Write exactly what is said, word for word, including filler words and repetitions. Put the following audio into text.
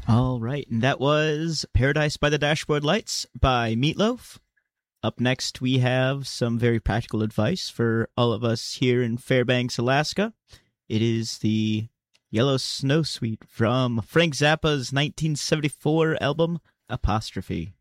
All right, and that was Paradise by the Dashboard Lights by Meatloaf. Up next, we have some very practical advice for all of us here in Fairbanks, Alaska. It is the Yellow Snow Suite from Frank Zappa's nineteen seventy-four album, Apostrophe.